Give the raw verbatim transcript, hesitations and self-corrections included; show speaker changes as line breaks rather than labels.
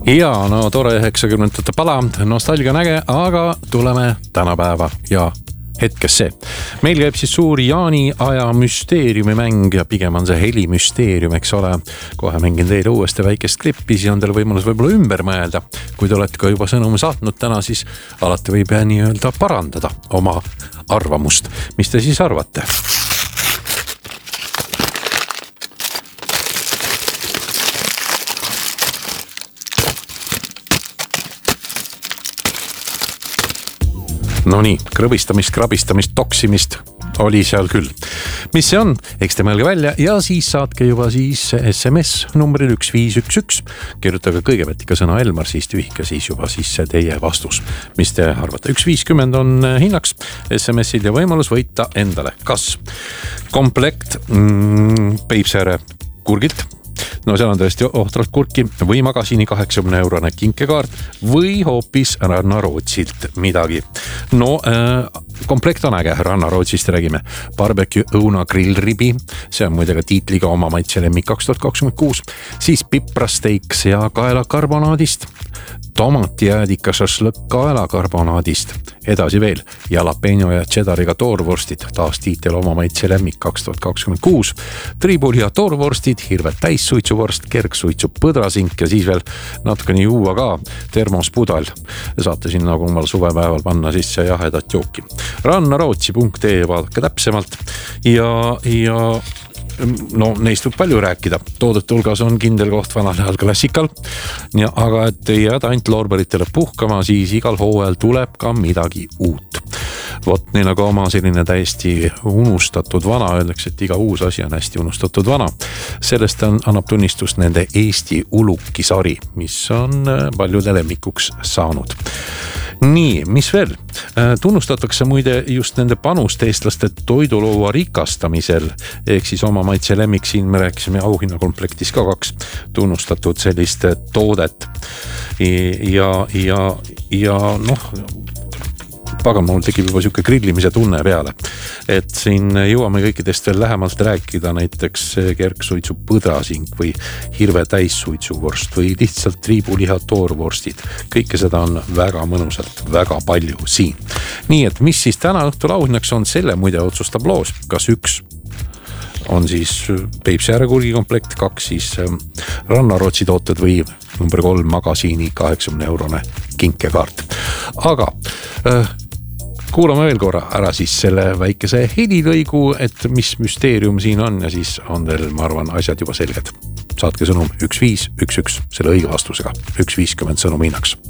Ja no tore üheksakümnendate pala, nostalgia on äge, aga tuleme tänapäeva ja hetkesse. Meil käib siis suur Jaani aja müsteeriumi mäng ja pigem on see helimüsteerium, eks ole. Kohe mängin teile uuesti väikest klippi, siis on teil võimalus võib-olla ümber mõelda. Kui te olete ka juba sõnumi saatnud täna, siis alati võib nii öelda parandada oma arvamust. Mis te siis arvate? No nii, krõbistamist, krabistamist, toksimist oli seal küll. Mis see on? Eks te mõelge välja ja siis saatke juba siis S M S numbril üks viis üks üks. Kirjutage kõigepealt ikka sõna Elmar, siis tühika, siis juba siis see teie vastus. Mis te arvate? üks viiskümmend on hinnaks S M S-il ja võimalus võita endale. Kas komplekt mm, Peipsiääre kurgilt? No seal on tõesti ohtralt kurki või magasini kaheksakümne eurone kinkekaart või hoopis Rannarootsilt midagi. No äh, komplekt on äge, Rannarootsist räägime. Barbecue õuna grillribi, see on muidega tiitliga oma maitse lemmik kaks tuhat kakskümmend kuus. Siis piprasteik ja kaelakarbonaadist, tomatijäädika šašlõkk kaelakarbonaadist, edasi veel jalapeno ja cheddariga toorvorstid, taas tiitel oma maitse lemmik kaks tuhat kakskümmend kuus, tribuli ja toorvorstid, hirved täissuitsuvorst, kergsuitsu põdrasink ja siis veel natukene juua ka termospudal. Saate siin nagu omal suvepäeval panna sisse jahedat jooki. rannarootsi punkt ee vaadake täpsemalt ja, ja no neist võib palju rääkida. Toodete hulgas on kindel koht vanal ajal klassikal, ja, aga et ei jääda ainult loorberitele puhkama, siis igal hooajal tuleb ka midagi uut. Vot neil aga oma selline täiesti unustatud vana, öeldakse, et iga uus asi on hästi unustatud vana. Sellest on, annab tunnistust nende Eesti ulukisari, mis on paljude lemmikuks saanud. Nii, mis veel? Tunnustatakse muide just nende panust eestlaste toiduloua rikastamisel, ehk siis oma maitse lemmik, siin me rääkisime auhinnakomplektis ka kaks tunnustatud sellist toodet. Ja, ja, ja noh, pagan mul tekib juba siuke grillimise tunne peale, et siin jõuame kõikidest veel lähemalt rääkida, näiteks kergsuitsu põdrasink või hirve täissuitsuvorst või lihtsalt triibuliha toorvorstid. Kõike seda on väga mõnusalt, väga palju siin. Nii et mis siis täna õhtul auhinnaks on, selle muide otsustab loos, kas üks on siis Peipsiääre kurgikomplekt, kaks siis Rannarootsi tooted või number kolm magasiini kaheksakümne eurone kinkekaart. Aga äh, kuulame veel korra ära siis selle väikese helilõigu, et mis müsteerium siin on ja siis on teil, ma arvan, asjad juba selged. Saatke sõnum üks viis üks üks selle õige vastusega, üks viiskümmend sõnum hinnaks.